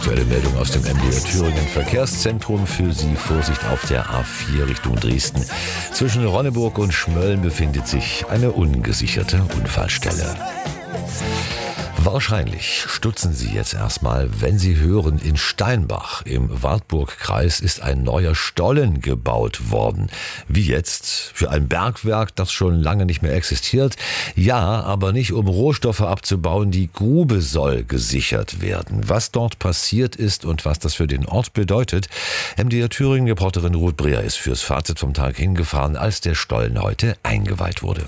Aktuelle Meldung aus dem MDR Thüringen Verkehrszentrum. Für Sie Vorsicht auf der A4 Richtung Dresden. Zwischen Ronneburg und Schmölln befindet sich eine ungesicherte Unfallstelle. Wahrscheinlich stutzen Sie jetzt erstmal, wenn Sie hören, in Steinbach im Wartburgkreis ist ein neuer Stollen gebaut worden. Wie jetzt? Für ein Bergwerk, das schon lange nicht mehr existiert? Ja, aber nicht um Rohstoffe abzubauen, die Grube soll gesichert werden. Was dort passiert ist und was das für den Ort bedeutet, MDR Thüringen-Reporterin Ruth Breer ist fürs Fazit vom Tag hingefahren, als der Stollen heute eingeweiht wurde.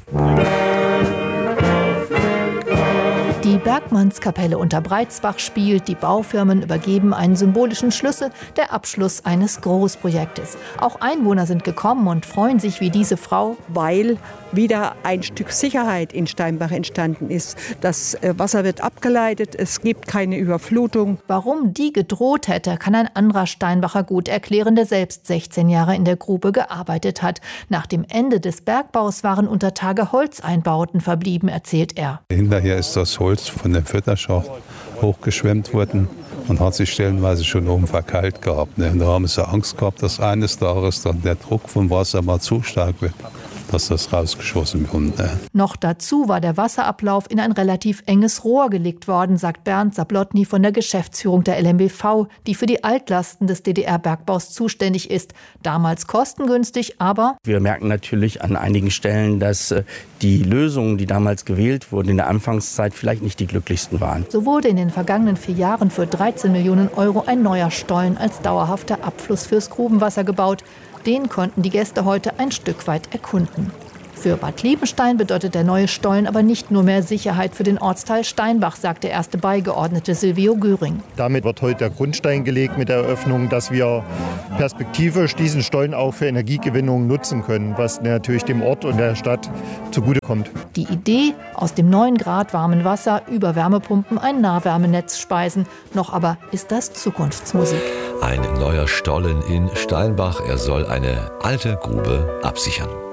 Die Bergmannskapelle unter Breitsbach spielt, die Baufirmen übergeben einen symbolischen Schlüssel, der Abschluss eines Großprojektes. Auch Einwohner sind gekommen und freuen sich wie diese Frau, weil wieder ein Stück Sicherheit in Steinbach entstanden ist. Das Wasser wird abgeleitet, es gibt keine Überflutung. Warum die gedroht hätte, kann ein anderer Steinbacher gut erklären, der selbst 16 Jahre in der Grube gearbeitet hat. Nach dem Ende des Bergbaus waren unter Tage Holzeinbauten verblieben, erzählt er. Hinterher ist das Holz von dem Fütterschacht hochgeschwemmt worden und hat sich stellenweise schon oben verkeilt gehabt. Und da haben sie Angst gehabt, dass eines Tages dann der Druck vom Wasser mal zu stark wird, dass das rausgeschossen kommt. Noch dazu war der Wasserablauf in ein relativ enges Rohr gelegt worden, sagt Bernd Sablotny von der Geschäftsführung der LMBV, die für die Altlasten des DDR-Bergbaus zuständig ist. Damals kostengünstig, aber wir merken natürlich an einigen Stellen, dass die Lösungen, die damals gewählt wurden in der Anfangszeit, vielleicht nicht die glücklichsten waren. So wurde in den vergangenen 4 Jahren für 13 Millionen Euro ein neuer Stollen als dauerhafter Abfluss fürs Grubenwasser gebaut. Den konnten die Gäste heute ein Stück weit erkunden. Für Bad Liebenstein bedeutet der neue Stollen aber nicht nur mehr Sicherheit für den Ortsteil Steinbach, sagt der erste Beigeordnete Silvio Göring. Damit wird heute der Grundstein gelegt mit der Eröffnung, dass wir perspektivisch diesen Stollen auch für Energiegewinnung nutzen können, was natürlich dem Ort und der Stadt zugutekommt. Die Idee, aus dem 9 Grad warmen Wasser über Wärmepumpen ein Nahwärmenetz speisen. Noch aber ist das Zukunftsmusik. Ein neuer Stollen in Steinbach. Er soll eine alte Grube absichern.